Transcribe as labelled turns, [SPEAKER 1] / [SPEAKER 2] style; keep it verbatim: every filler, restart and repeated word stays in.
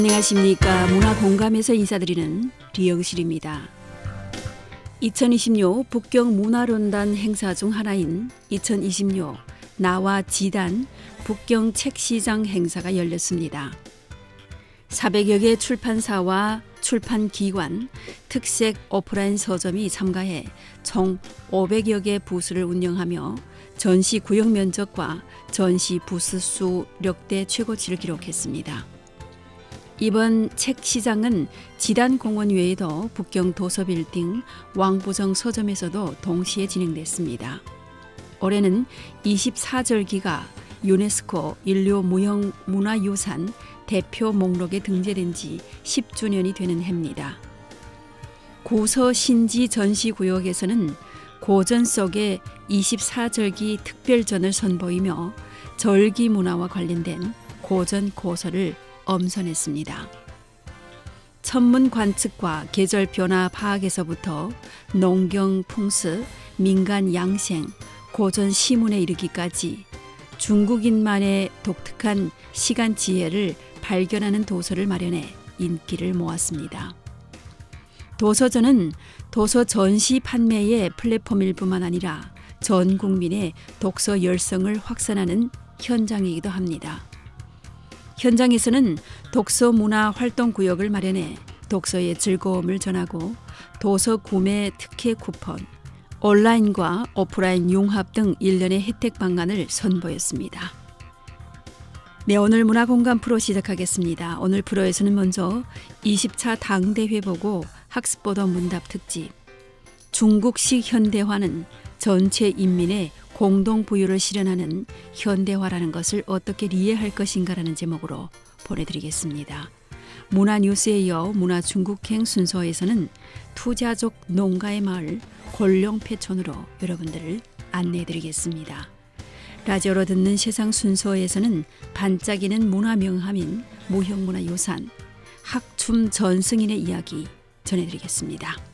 [SPEAKER 1] 안녕하십니까. 문화공감에서 인사드리는 리영실입니다. 이천이십육 북경문화론단 행사 중 하나인 이천이십육 나와 지단 북경 책시장 행사가 열렸습니다. 사백여 개 출판사와 출판기관, 특색 오프라인 서점이 참가해 총 오백여 개 부스를 운영하며 전시 구역 면적과 전시 부스 수 역대 최고치를 기록했습니다. 이번 책 시장은 지단공원 외에도 북경 도서빌딩, 왕부정 서점에서도 동시에 진행됐습니다. 올해는 이십사 절기가 유네스코 인류 무형문화유산 대표 목록에 등재된 지 십 주년이 되는 해입니다. 고서 신지 전시구역에서는 고전 속의 이십사 절기 특별전을 선보이며 절기 문화와 관련된 고전 고서를 엄선했습니다. 천문 관측과 계절 변화 파악에서부터 농경 풍습, 민간 양생, 고전 시문에 이르기까지 중국인만의 독특한 시간 지혜를 발견하는 도서를 마련해 인기를 모았습니다. 도서전은 도서 전시 판매의 플랫폼일 뿐만 아니라 전 국민의 독서 열성을 확산하는 현장이기도 합니다. 현장에서는 독서 문화 활동 구역을 마련해 독서의 즐거움을 전하고 도서 구매 특혜 쿠폰, 온라인과 오프라인 융합 등 일련의 혜택 방안을 선보였습니다. 네, 오늘 문화공감 프로 시작하겠습니다. 오늘 프로에서는 먼저 이십 차 당대회 보고 학습보도 문답 특집, 중국식 현대화는 전체 인민의 공동 부유를 실현하는 현대화라는 것을 어떻게 이해할 것인가라는 제목으로 보내드리겠습니다. 문화뉴스에 이어 문화중국행 순서에서는 투자족 농가의 마을 골룡패촌으로 여러분들을 안내해드리겠습니다. 라디오로 듣는 세상 순서에서는 반짝이는 문화명함인 무형문화유산 학춤 전승인의 이야기 전해드리겠습니다.